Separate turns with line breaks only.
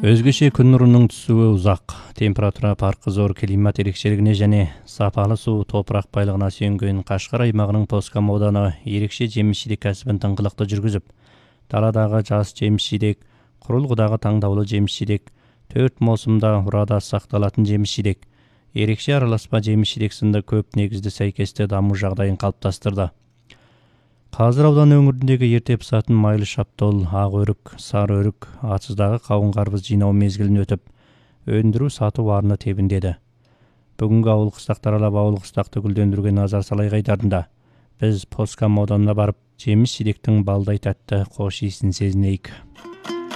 Өзгөчө күн нурунун түсүүгө узак, температура паркы зор климат эрекчелигине және сапалы суу топурак байлыгына сүйөнгөн Кашкар аймагынын Поскам ауданы ерекше жемиш-жидек кәсибин тыңкылыктуу жүргүзүп, таладагы жаз жемиш-жидек, курулгудагы таңдаулуу жемиш-жидек, 4 моусумда урада сакталатын жемиш-жидек, ерекше араласпа жемиш-жидек сынды көп негизди сайкесте дамуу жагдайын калыптастырды. Казыр аудан өңүрүндөгү эрте пысатын майлы шаптол, ак өрүк, сары өрүк, атсыздагы кабын карбыз жыйноо мезгилин өтүп, өндүрүү сатуу баарына тебиндеди. Бүгүнгү ауыл кыстактар аралап ауыл кыстакты гүлдөндүрүүгө назар салайык айдарында биз Поскам ауданына барып, жемиш-жидектин балдай тәтті кош иисин сезинейик.